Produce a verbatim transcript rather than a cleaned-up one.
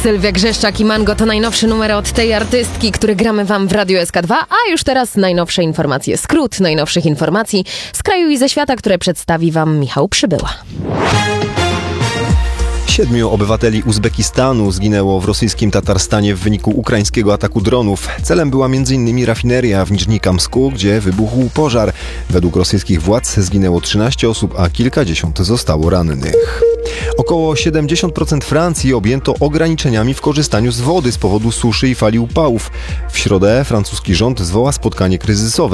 Sylwia Grzeszczak i Mango to najnowszy numer od tej artystki, który gramy wam w Radiu S K dwa, a już teraz najnowsze informacje, skrót najnowszych informacji z kraju i ze świata, które przedstawi wam Michał Przybyła. Siedmiu obywateli Uzbekistanu zginęło w rosyjskim Tatarstanie w wyniku ukraińskiego ataku dronów. Celem była między innymi rafineria w Niżnikamsku, gdzie wybuchł pożar. Według rosyjskich władz zginęło trzynaście osób, a kilkadziesiąt zostało rannych. Około siedemdziesiąt procent Francji objęto ograniczeniami w korzystaniu z wody z powodu suszy i fali upałów. W środę francuski rząd zwoła spotkanie kryzysowe.